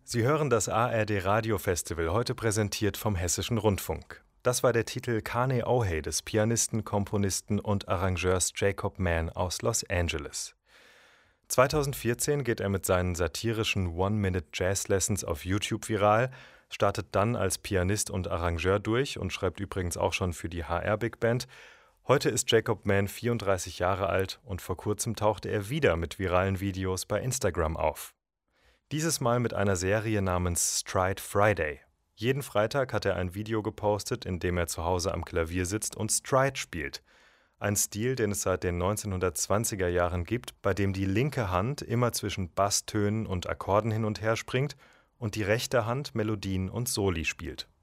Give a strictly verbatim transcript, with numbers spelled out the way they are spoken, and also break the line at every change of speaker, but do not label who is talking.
Sie hören das A R D Radiofestival, heute präsentiert vom Hessischen Rundfunk. Das war der Titel Kane Ohey des Pianisten, Komponisten und Arrangeurs Jacob Mann aus Los Angeles. zweitausendvierzehn geht er mit seinen satirischen One-Minute-Jazz-Lessons auf YouTube viral, startet dann als Pianist und Arrangeur durch und schreibt übrigens auch schon für die H R Big Band. Heute ist Jacob Mann vierunddreißig Jahre alt und vor kurzem tauchte er wieder mit viralen Videos bei Instagram auf. Dieses Mal mit einer Serie namens Stride Friday. Jeden Freitag hat er ein Video gepostet, in dem er zu Hause am Klavier sitzt und Stride spielt. Ein Stil, den es seit den neunzehnhundertzwanziger Jahren gibt, bei dem die linke Hand immer zwischen Basstönen und Akkorden hin und her springt und die rechte Hand Melodien und Soli spielt.